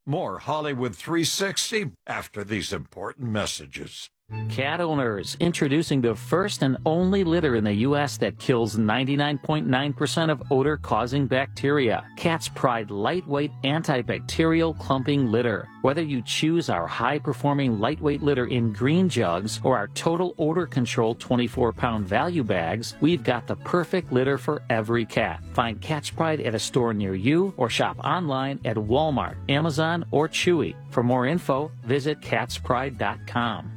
More Hollywood 360 after these important messages. Cat owners, introducing the first and only litter in the U.S. that kills 99.9% of odor-causing bacteria. Cat's Pride lightweight antibacterial clumping litter. Whether you choose our high-performing lightweight litter in green jugs or our total odor control 24-pound value bags, we've got the perfect litter for every cat. Find Cat's Pride at a store near you or shop online at Walmart, Amazon, or Chewy. For more info, visit catspride.com.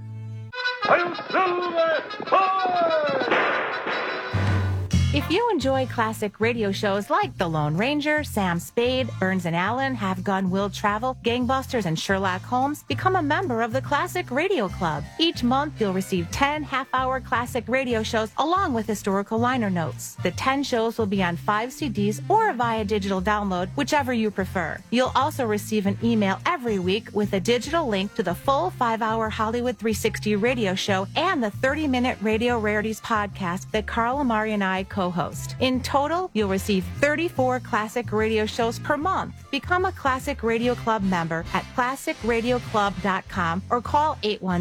If you enjoy classic radio shows like The Lone Ranger, Sam Spade, Burns and Allen, Have Gun Will Travel, Gangbusters, and Sherlock Holmes, become a member of the Classic Radio Club. Each month, you'll receive 10 half-hour classic radio shows along with historical liner notes. The 10 shows will be on 5 CDs or via digital download, whichever you prefer. You'll also receive an email every week with a digital link to the full 5-hour Hollywood 360 radio show and the 30-minute Radio Rarities podcast that Carl Amari and I co-host. In total, you'll receive 34 classic radio shows per month. Become a Classic Radio Club member at classicradioclub.com or call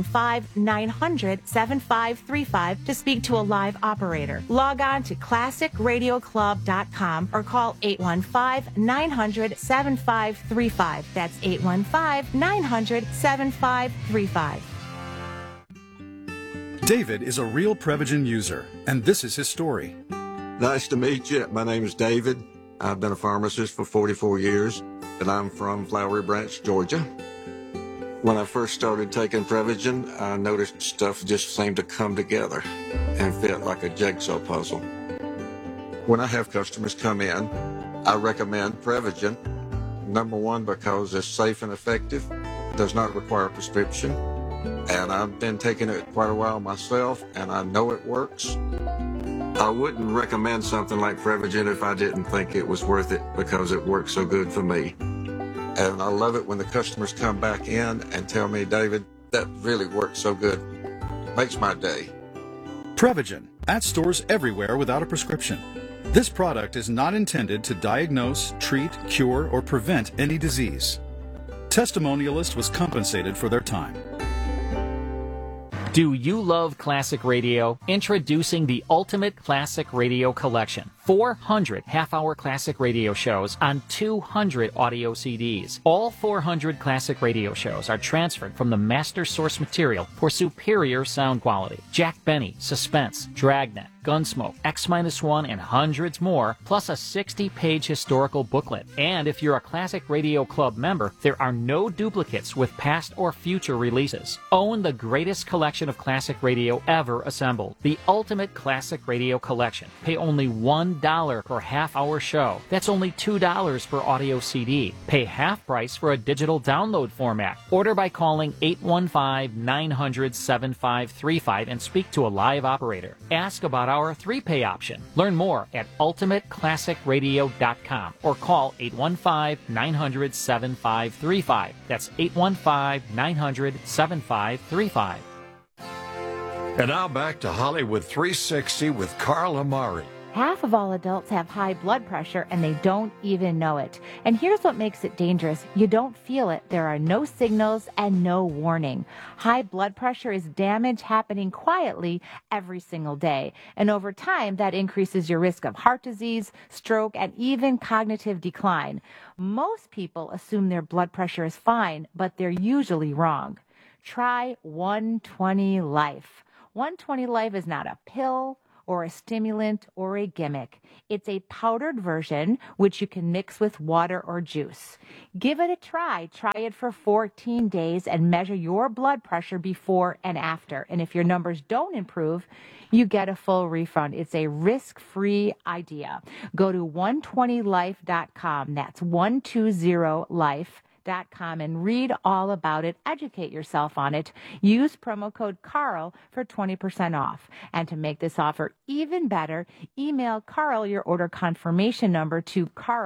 815-900-7535 to speak to a live operator. Log on to classicradioclub.com or call 815-900-7535. That's 815-900-7535. David is a real Prevagen user, and this is his story. Nice to meet you. My name is David. I've been a pharmacist for 44 years, and I'm from Flowery Branch, Georgia. When I first started taking Prevagen, I noticed stuff just seemed to come together and fit like a jigsaw puzzle. When I have customers come in, I recommend Prevagen. Number one, because it's safe and effective, does not require a prescription, and I've been taking it quite a while myself, and I know it works. I wouldn't recommend something like Prevagen if I didn't think it was worth it because it works so good for me. And I love it when the customers come back in and tell me, David, that really works so good. Makes my day. Prevagen, at stores everywhere without a prescription. This product is not intended to diagnose, treat, cure, or prevent any disease. Testimonialist was compensated for their time. Do you love classic radio? Introducing the Ultimate Classic Radio Collection. 400 half-hour classic radio shows on 200 audio CDs. All 400 classic radio shows are transferred from the master source material for superior sound quality. Jack Benny, Suspense, Dragnet, Gunsmoke, X-1, and hundreds more, plus a 60-page historical booklet. And if you're a Classic Radio Club member, there are no duplicates with past or future releases. Own the greatest collection of classic radio ever assembled. The Ultimate Classic Radio Collection. Pay only $1 per half-hour show. That's only $2 per audio CD. Pay half price for a digital download format. Order by calling 815-900-7535 and speak to a live operator. Ask about our 3-pay option. Learn more at ultimateclassicradio.com or call 815-900-7535. That's 815-900-7535. And now back to Hollywood 360 with Carl Amari. Half of all adults have high blood pressure and they don't even know it. And here's what makes it dangerous. You don't feel it. There are no signals and no warning. High blood pressure is damage happening quietly every single day. And over time, that increases your risk of heart disease, stroke, and even cognitive decline. Most people assume their blood pressure is fine, but they're usually wrong. Try 120 Life. 120 Life is not a pill or a stimulant or a gimmick. It's a powdered version which you can mix with water or juice. Give it a try. Try it for 14 days and measure your blood pressure before and after. And if your numbers don't improve, you get a full refund. It's a risk-free idea. Go to 120life.com. That's 120life.com. And read all about it. Educate yourself on it. Use promo code Carl for 20% off. And to make this offer even better, email Carl your order confirmation number to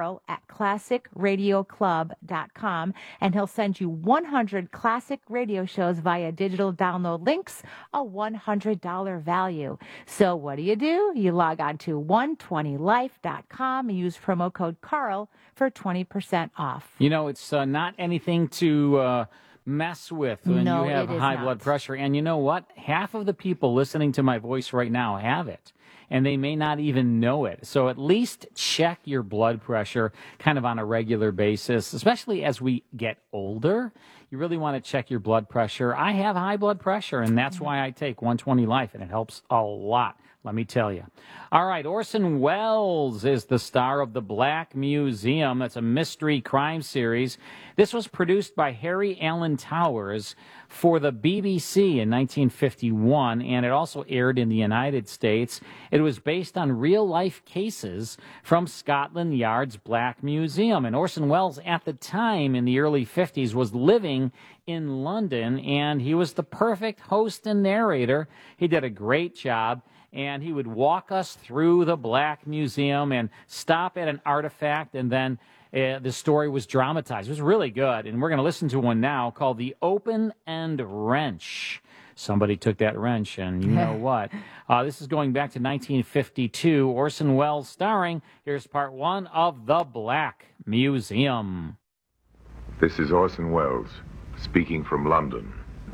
carl@classicradioclub.com, and he'll send you 100 classic radio shows via digital download links, a $100 value. So what do? You log on to 120life.com and use promo code Carl for 20% off. You know, it's not not anything to mess with when No, you have it is high not. blood pressure. And you know what? Half of the people listening to my voice right now have it, and they may not even know it. So at least check your blood pressure kind of on a regular basis, especially as we get older. You really want to check your blood pressure. I have high blood pressure, and that's why I take 120 Life, and it helps a lot, let me tell you. All right, Orson Welles is the star of The Black Museum. That's a mystery crime series. This was produced by Harry Alan Towers for the BBC in 1951, and it also aired in the United States. It was based on real-life cases from Scotland Yard's Black Museum. And Orson Welles, at the time in the early 50s, was living in London, and he was the perfect host and narrator. He did a great job. And he would walk us through the Black Museum and stop at an artifact, and then the story was dramatized. It was really good, and we're going to listen to one now called The Open End Wrench. Somebody took that wrench, and you know what. This is going back to 1952. Orson Welles starring. Here's part one of The Black Museum. This is Orson Welles, speaking from London.